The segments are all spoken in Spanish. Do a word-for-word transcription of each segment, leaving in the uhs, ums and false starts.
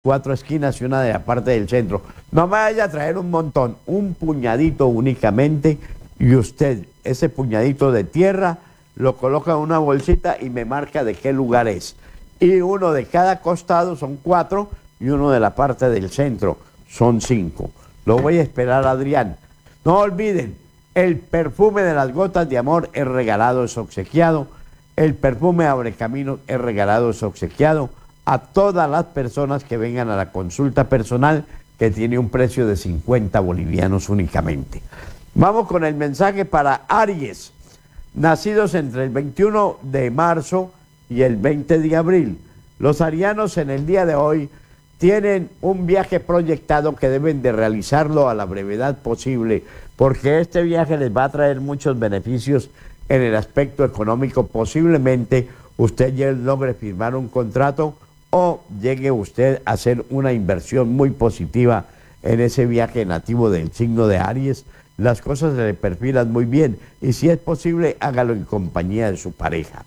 cuatro esquinas y una de la parte del centro. No me vaya a traer un montón, un puñadito únicamente, y usted, ese puñadito de tierra, lo coloca en una bolsita y me marca de qué lugar es. Y uno de cada costado son cuatro, y uno de la parte del centro son cinco. Lo voy a esperar, Adrián. No olviden, el perfume de las gotas de amor es regalado, es obsequiado. El perfume Abre Camino es regalado, es obsequiado a todas las personas que vengan a la consulta personal, que tiene un precio de cincuenta bolivianos únicamente. Vamos con el mensaje para Aries, nacidos entre el veintiuno de marzo y el veinte de abril. Los arianos en el día de hoy tienen un viaje proyectado que deben de realizarlo a la brevedad posible, porque este viaje les va a traer muchos beneficios en el aspecto económico. Posiblemente usted ya logre firmar un contrato o llegue usted a hacer una inversión muy positiva en ese viaje nativo del signo de Aries. Las cosas se le perfilan muy bien y si es posible, hágalo en compañía de su pareja.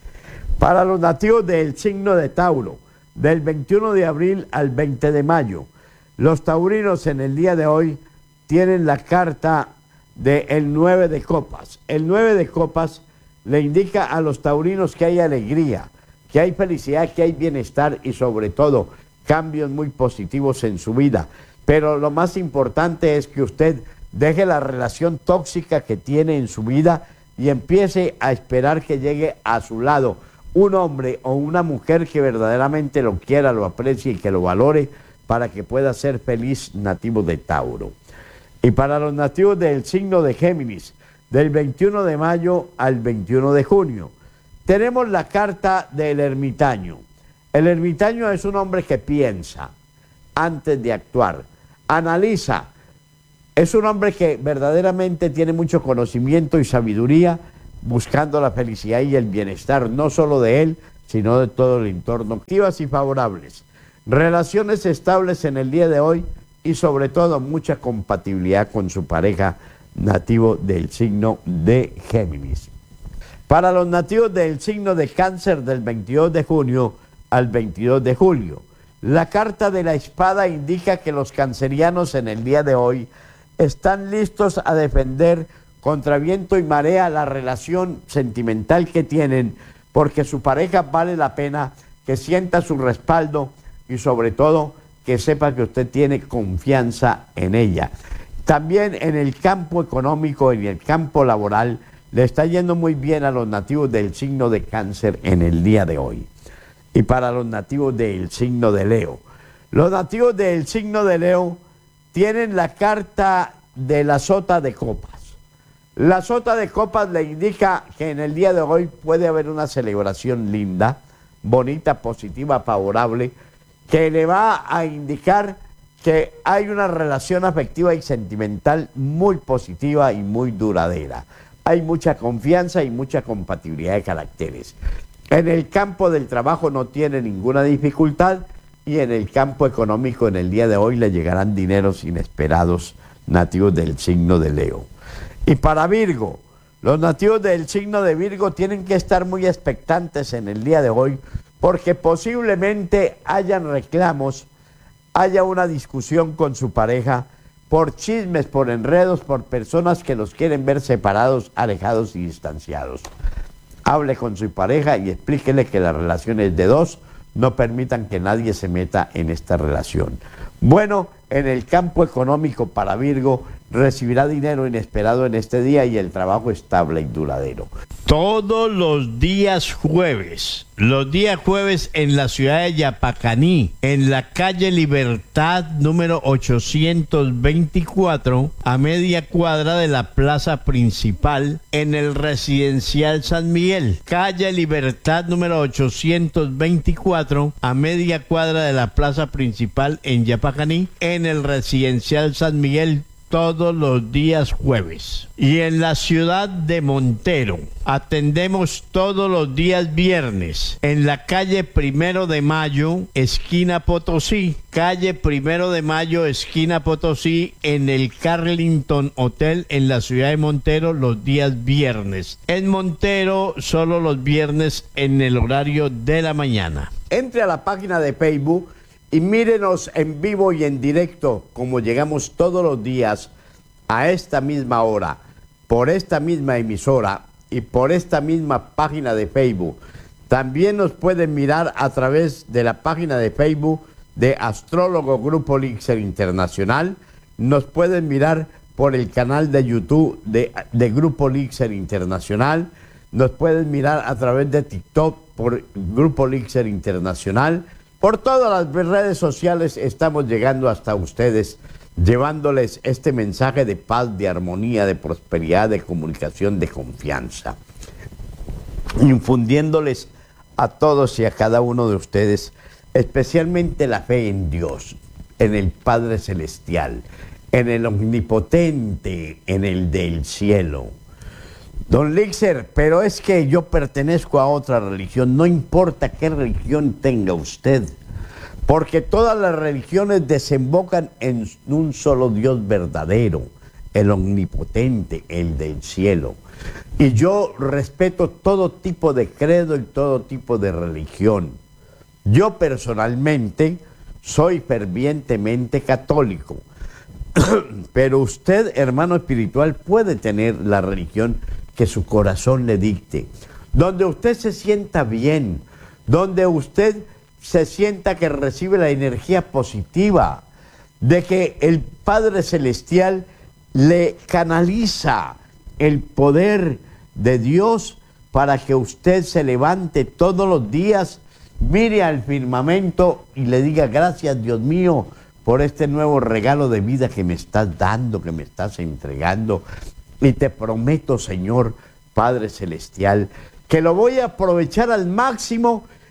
Para los nativos del signo de Tauro, del veintiuno de abril al veinte de mayo, los taurinos en el día de hoy tienen la carta del nueve de copas. El nueve de copas le indica a los taurinos que hay alegría, que hay felicidad, que hay bienestar y sobre todo cambios muy positivos en su vida. Pero lo más importante es que usted deje la relación tóxica que tiene en su vida y empiece a esperar que llegue a su lado un hombre o una mujer que verdaderamente lo quiera, lo aprecie y que lo valore para que pueda ser feliz, nativo de Tauro. Y para los nativos del signo de Géminis, del veintiuno de mayo al veintiuno de junio, tenemos la carta del ermitaño. El ermitaño es un hombre que piensa antes de actuar, analiza. Es un hombre que verdaderamente tiene mucho conocimiento y sabiduría, buscando la felicidad y el bienestar, no solo de él, sino de todo el entorno. Activas y favorables, relaciones estables en el día de hoy y sobre todo mucha compatibilidad con su pareja, nativo del signo de Géminis. Para los nativos del signo de Cáncer, del veintidós de junio al veintidós de julio, la carta de la espada indica que los cancerianos en el día de hoy están listos a defender contra viento y marea la relación sentimental que tienen, porque su pareja vale la pena que sienta su respaldo y sobre todo que sepa que usted tiene confianza en ella. También en el campo económico, en el campo laboral, le está yendo muy bien a los nativos del signo de Cáncer en el día de hoy. Y para los nativos del signo de Leo, los nativos del signo de Leo tienen la carta de la sota de copas. La sota de copas le indica que en el día de hoy puede haber una celebración linda, bonita, positiva, favorable, que le va a indicar que hay una relación afectiva y sentimental muy positiva y muy duradera. Hay mucha confianza y mucha compatibilidad de caracteres. En el campo del trabajo no tiene ninguna dificultad y en el campo económico en el día de hoy le llegarán dineros inesperados, nativos del signo de Leo. Y para Virgo, los nativos del signo de Virgo tienen que estar muy expectantes en el día de hoy porque posiblemente hayan reclamos, haya una discusión con su pareja por chismes, por enredos, por personas que los quieren ver separados, alejados y distanciados. Hable con su pareja y explíquele que las relaciones de dos no permitan que nadie se meta en esta relación. Bueno, en el campo económico para Virgo, recibirá dinero inesperado en este día y el trabajo estable y duradero. Todos los días jueves, los días jueves en la ciudad de Yapacaní, en la calle Libertad número ochocientos veinticuatro, a media cuadra de la plaza principal, en el residencial San Miguel. Calle Libertad número ochocientos veinticuatro, a media cuadra de la plaza principal en Yapacaní, en el residencial San Miguel, todos los días jueves. Y en la ciudad de Montero atendemos todos los días viernes en la calle Primero de Mayo, esquina Potosí. Calle Primero de Mayo, esquina Potosí, en el Carlington Hotel en la ciudad de Montero, los días viernes. En Montero solo los viernes en el horario de la mañana. Entre a la página de Facebook y mírenos en vivo y en directo, como llegamos todos los días a esta misma hora, por esta misma emisora y por esta misma página de Facebook. También nos pueden mirar a través de la página de Facebook de Astrólogo Grupo Elixir Internacional. Nos pueden mirar por el canal de YouTube de, de Grupo Elixir Internacional. Nos pueden mirar a través de TikTok por Grupo Elixir Internacional. Por todas las redes sociales estamos llegando hasta ustedes, llevándoles este mensaje de paz, de armonía, de prosperidad, de comunicación, de confianza. Infundiéndoles a todos y a cada uno de ustedes, especialmente la fe en Dios, en el Padre Celestial, en el Omnipotente, en el del cielo. Don Elixir, pero es que yo pertenezco a otra religión. No importa qué religión tenga usted, porque todas las religiones desembocan en un solo Dios verdadero, el Omnipotente, el del cielo. Y yo respeto todo tipo de credo y todo tipo de religión. Yo personalmente soy fervientemente católico. Pero usted, hermano espiritual, puede tener la religión que su corazón le dicte, donde usted se sienta bien, donde usted se sienta que recibe la energía positiva, de que el Padre Celestial le canaliza el poder de Dios para que usted se levante todos los días, mire al firmamento y le diga: gracias, Dios mío, por este nuevo regalo de vida que me estás dando, que me estás entregando. Y te prometo, Señor Padre Celestial, que lo voy a aprovechar al máximo